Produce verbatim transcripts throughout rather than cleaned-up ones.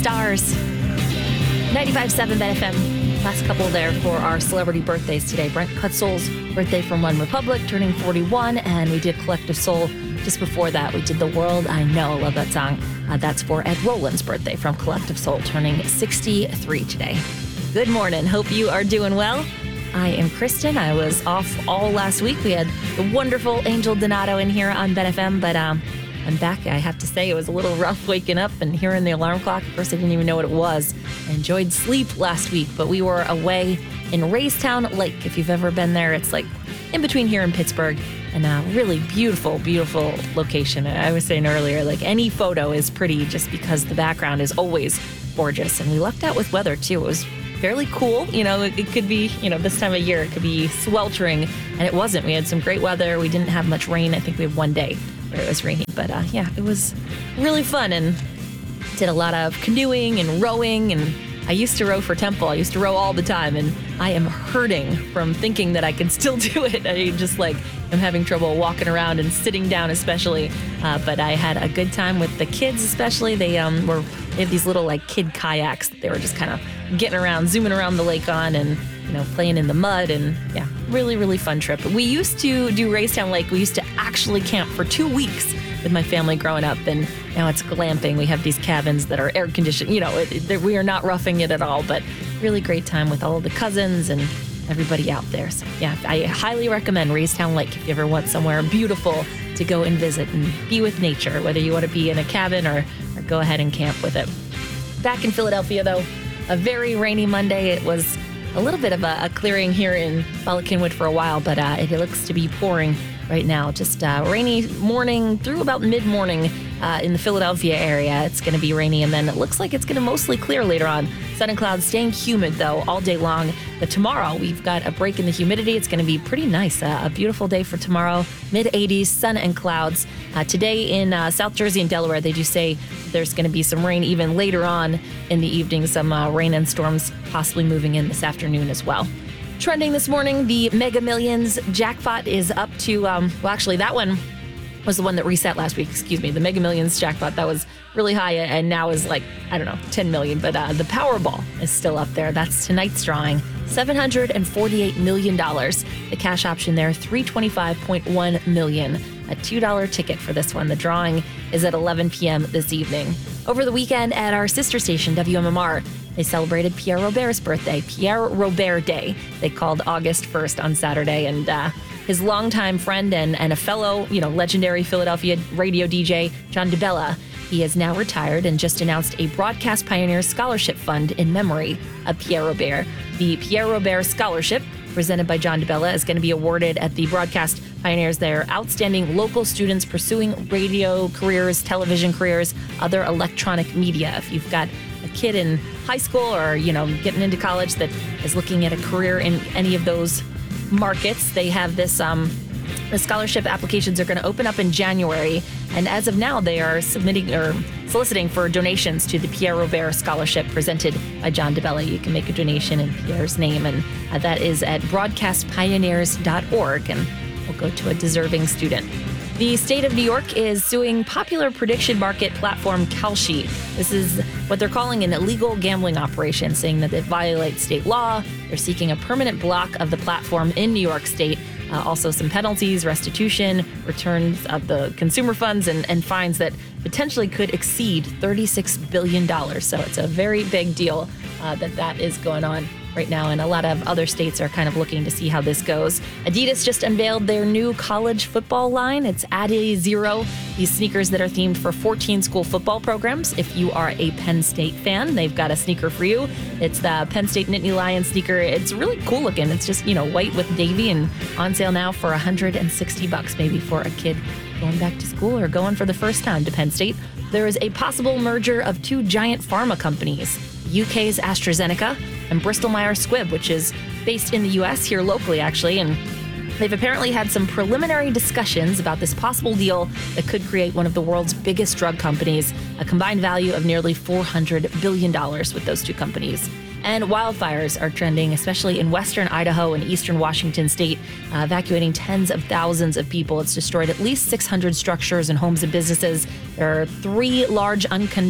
stars. ninety-five point seven Bet F M. Last couple there for our celebrity birthdays today. Brent Kutzel's birthday from One Republic, turning forty-one, and we did Collective Soul. Just before that, we did The World I Know. Love that song. Uh, that's for Ed Roland's birthday from Collective Soul, turning sixty-three today. Good morning. Hope you are doing well. I am Kristen. I was off all last week. We had the wonderful Angel Donato in here on Bet F M, but um, I'm back. I have to say it was a little rough waking up and hearing the alarm clock. At first, I didn't even know what it was. I enjoyed sleep last week, but we were away in Raystown Lake. If you've ever been there, it's like in between here and Pittsburgh, and a really beautiful, beautiful location. I was saying earlier, like any photo is pretty just because the background is always gorgeous. And we lucked out with weather too. It was fairly cool. You know, it, it could be, you know, this time of year, it could be sweltering, and it wasn't. We had some great weather. We didn't have much rain. I think we had one day where it was raining, but uh, yeah, it was really fun, and did a lot of canoeing and rowing. And I used to row for Temple. I used to row all the time, and I am hurting from thinking that I can still do it. I just like am having trouble walking around and sitting down, especially. Uh, but I had a good time with the kids, especially. They um were they have these little like kid kayaks that they were just kind of getting around, zooming around the lake on, and you know, playing in the mud. And yeah, really, really fun trip. We used to do Raystown Lake. We used to actually camp for two weeks with my family growing up, and now it's glamping. We have these cabins that are air conditioned. You know, it, it, we are not roughing it at all, but really great time with all of the cousins and everybody out there. So yeah, I highly recommend Raystown Lake if you ever want somewhere beautiful to go and visit and be with nature, whether you want to be in a cabin or, or go ahead and camp with it. Back in Philadelphia, though, a very rainy Monday. It was a little bit of a, a clearing here in Bala Cynwyd for a while, but uh, it looks to be pouring right now. Just uh, rainy morning through about mid-morning uh, in the Philadelphia area. It's going to be rainy, and then it looks like it's going to mostly clear later on. Sun and clouds staying humid, though, all day long. But tomorrow, we've got a break in the humidity. It's going to be pretty nice. Uh, a beautiful day for tomorrow. mid eighties, sun and clouds. Uh, today in uh, South Jersey and Delaware, they do say there's going to be some rain even later on in the evening. Some uh, rain and storms possibly moving in this afternoon as well. Trending this morning, the Mega Millions jackpot is up to, um, well, actually, that one was the one that reset last week. Excuse me. The Mega Millions jackpot, that was really high and now is like, I don't know, ten million. But uh, the Powerball is still up there. That's tonight's drawing, seven hundred forty-eight million dollars. The cash option there, three hundred twenty-five point one million dollars. A two dollar ticket for this one. The drawing is at eleven p.m. this evening. Over the weekend at our sister station, W M M R, they celebrated Pierre Robert's birthday, Pierre Robert Day. They called August first on Saturday, and uh, his longtime friend and, and a fellow, you know, legendary Philadelphia radio D J, John DeBella, he has now retired and just announced a Broadcast Pioneers Scholarship Fund in memory of Pierre Robert. The Pierre Robert Scholarship, presented by John DeBella, is going to be awarded at the Broadcast Pioneers. They're outstanding local students pursuing radio careers, television careers, other electronic media. If you've got a kid in high school or, you know, getting into college that is looking at a career in any of those markets, they have this, um, the scholarship applications are going to open up in January. And as of now, they are submitting or soliciting for donations to the Pierre Robert Scholarship presented by John DeBella. You can make a donation in Pierre's name, and uh, that is at broadcast pioneers dot org, and will go to a deserving student. The state of New York is suing popular prediction market platform Kalshi. This is what they're calling an illegal gambling operation, saying that it violates state law. They're seeking a permanent block of the platform in New York State. Uh, also some penalties, restitution, returns of the consumer funds, and, and fines that potentially could exceed thirty-six billion dollars. So it's a very big deal uh, that that is going on right now, and a lot of other states are kind of looking to see how this goes. Adidas just unveiled their new college football line. It's Adi Zero, these sneakers that are themed for fourteen school football programs. If you are a Penn State fan, they've got a sneaker for you. It's the Penn State Nittany Lion sneaker. It's really cool looking. It's just, you know, white with navy, and on sale now for one hundred sixty bucks, maybe for a kid going back to school or going for the first time to Penn State. There is a possible merger of two giant pharma companies, U K's AstraZeneca and Bristol Myers Squibb, which is based in the U S here locally, actually. And they've apparently had some preliminary discussions about this possible deal that could create one of the world's biggest drug companies, a combined value of nearly four hundred billion dollars with those two companies. And wildfires are trending, especially in western Idaho and eastern Washington state, uh, evacuating tens of thousands of people. It's destroyed at least six hundred structures and homes and businesses. There are three large uncontained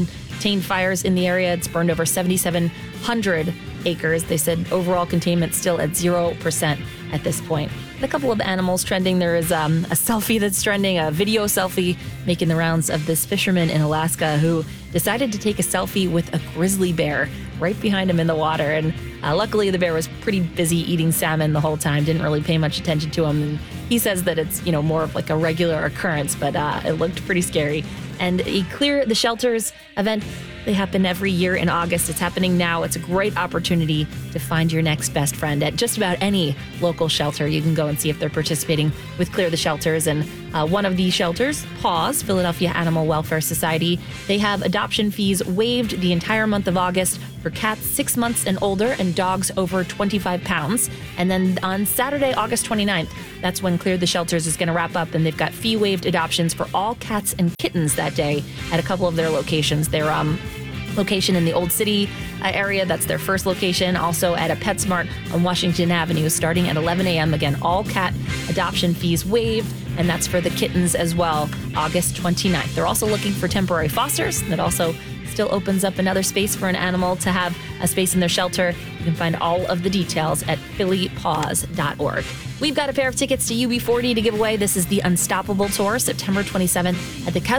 contained fires in the area. It's burned over seventy-seven hundred acres. They said overall containment still at zero percent at this point. And a couple of animals trending. There is um, a selfie that's trending, a video selfie making the rounds of this fisherman in Alaska who decided to take a selfie with a grizzly bear right behind him in the water. And uh, luckily the bear was pretty busy eating salmon the whole time, didn't really pay much attention to him. And he says that it's, you know, more of like a regular occurrence, but uh, it looked pretty scary. And a Clear the Shelters event, they happen every year in August. It's happening now. It's a great opportunity to find your next best friend at just about any local shelter. You can go and see if they're participating with Clear the Shelters. And uh, one of these shelters, PAWS, Philadelphia Animal Welfare Society, they have adoption fees waived the entire month of August for cats six months and older and dogs over twenty-five pounds. And then on Saturday, August twenty-ninth, that's when Clear the Shelters is going to wrap up, and they've got fee-waived adoptions for all cats and kittens that day at a couple of their locations. They're um, location in the Old City uh, area. That's their first location. Also at a PetSmart on Washington Avenue starting at eleven a.m. Again, all cat adoption fees waived, and that's for the kittens as well, August twenty-ninth. They're also looking for temporary fosters. That also still opens up another space for an animal to have a space in their shelter. You can find all of the details at philly paws dot org. We've got a pair of tickets to U B forty to give away. This is the Unstoppable Tour, September twenty-seventh at the